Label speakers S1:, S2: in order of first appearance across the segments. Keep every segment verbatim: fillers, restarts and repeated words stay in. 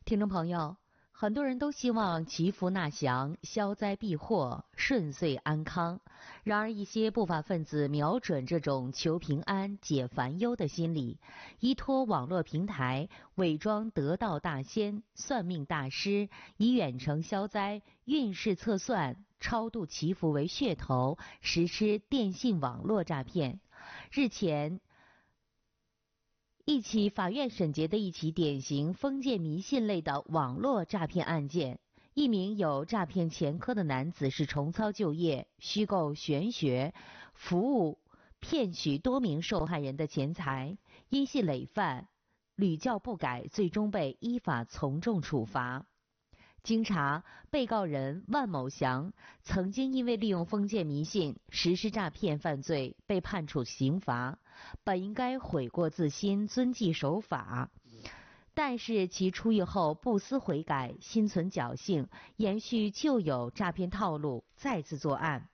S1: 听众朋友，很多人都希望祈福纳祥、消灾避祸、顺遂安康。然而，一些不法分子瞄准这种求平安、解烦忧的心理，依托网络平台，伪装得道大仙、算命大师，以远程消灾、运势测算、超度祈福为噱头，实施电信网络诈骗。日前，一起法院审结的一起典型封建迷信类的网络诈骗案件，一名有诈骗前科的男子是重操旧业，虚构玄学服务，骗取多名受害人的钱财，因系累犯，屡教不改，最终被依法从重处罚。经查，被告人万某祥曾经因为利用封建迷信实施诈骗犯罪被判处刑罚，本应该悔过自新，遵纪守法，但是其出狱后不思悔改，心存侥幸，延续旧有诈骗套路，再次作案。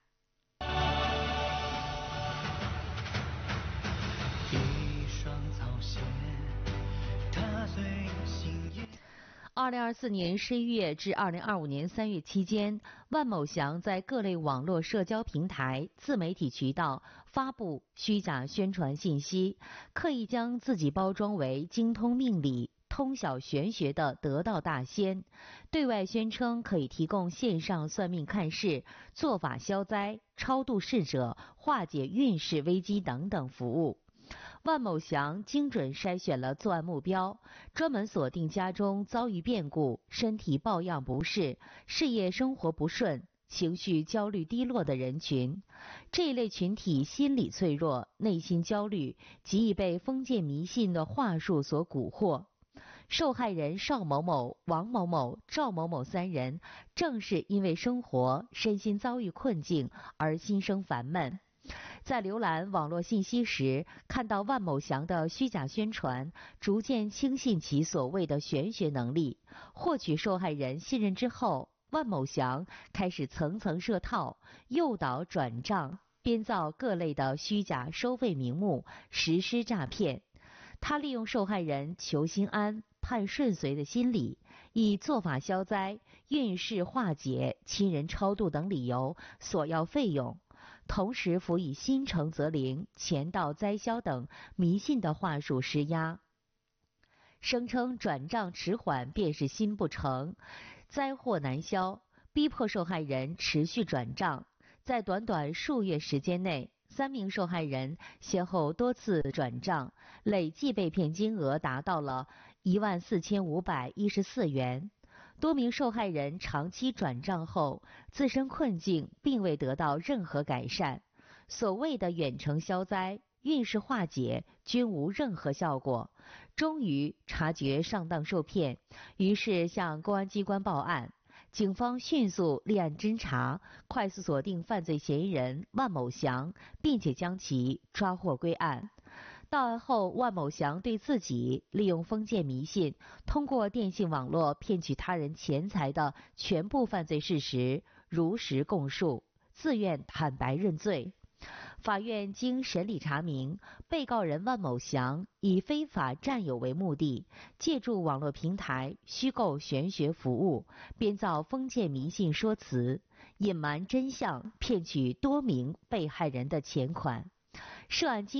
S2: 一双草鞋踏碎心叶。
S1: 二零二四年十一月至二零二五年三月期间，万某祥在各类网络社交平台、自媒体渠道发布虚假宣传信息，刻意将自己包装为精通命理、通晓玄学的得道大仙，对外宣称可以提供线上算命看事、做法消灾、超度逝者、化解运势危机等等服务。万某祥精准筛选了作案目标，专门锁定家中遭遇变故、身体抱恙不适、事业生活不顺、情绪焦虑低落的人群。这一类群体心理脆弱，内心焦虑，极易被封建迷信的话术所蛊惑。受害人邵某某、王某某、赵某某三人，正是因为生活身心遭遇困境而心生烦闷。在浏览网络信息时，看到万某祥的虚假宣传，逐渐轻信其所谓的玄学能力，获取受害人信任之后，万某祥开始层层设套，诱导转账，编造各类的虚假收费名目，实施诈骗。他利用受害人求心安、盼顺遂的心理，以做法消灾、运势化解、亲人超度等理由索要费用，同时辅以心诚则灵、钱到灾消等迷信的话术施压，声称转账迟缓便是心不诚，灾祸难消，逼迫受害人持续转账。在短短数月时间内，三名受害人先后多次转账，累计被骗金额达到了一万四千五百一十四元。多名受害人长期转账后，自身困境并未得到任何改善，所谓的远程消灾、运势化解均无任何效果。终于察觉上当受骗，于是向公安机关报案。警方迅速立案侦查，快速锁定犯罪嫌疑人万某祥，并且将其抓获归案。到案后，万某祥对自己利用封建迷信，通过电信网络骗取他人钱财的全部犯罪事实如实供述，自愿坦白认罪。法院经审理查明，被告人万某祥以非法占有为目的，借助网络平台虚构玄学服务，编造封建迷信说辞，隐瞒真相，骗取多名被害人的钱款。涉案金